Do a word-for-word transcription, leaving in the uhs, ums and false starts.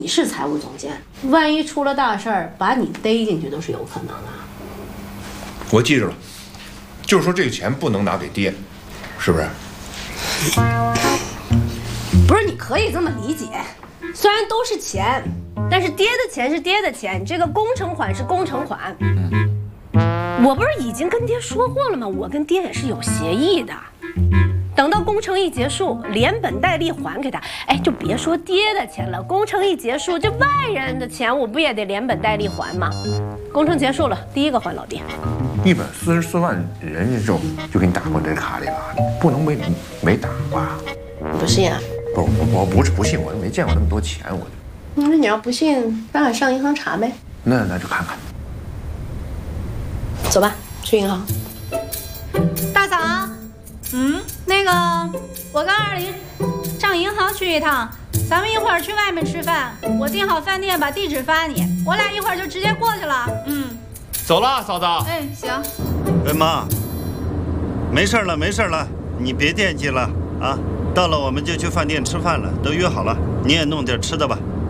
你是财务总监，万一出了大事儿，把你逮进去都是有可能的。 我记住了，就是说这个钱不能拿给爹，是不是？ 不是，你可以这么理解，虽然都是钱，但是爹的钱是爹的钱，这个工程款是工程款。嗯，我不是已经跟爹说过了吗？我跟爹也是有协议的。等到工程一结束，连本带利还给他。哎，就别说爹的钱了，工程一结束，这外人的钱我不也得连本带利还吗？工程结束了，第一个还老爹。 一百四十四万，人家就就给你打过这卡里了，不能没没打吧？ 你不信啊？ 不，我我不是不信，我没见过那么多钱，我就。 那你要不信，咱俩上银行查呗。 那那就看看。 走吧，去银行。 大嫂，嗯，那个，我跟二林上银行去一趟，咱们一会儿去外面吃饭，我订好饭店，把地址发你，我俩一会儿就直接过去了。嗯， 走了，嫂子。 哎，行。 哎妈，没事了，没事了，你别惦记了啊。到了我们就去饭店吃饭了，都约好了，你也弄点吃的吧。